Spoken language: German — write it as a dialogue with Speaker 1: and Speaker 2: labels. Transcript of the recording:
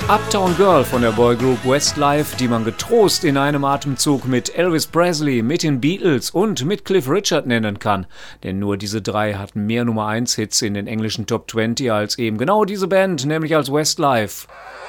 Speaker 1: Uptown Girl von der Boygroup Westlife, die man getrost in einem Atemzug mit Elvis Presley, mit den Beatles und mit Cliff Richard nennen kann. Denn nur diese drei hatten mehr Nummer-1-Hits in den englischen Top 20 als eben genau diese Band, nämlich als Westlife.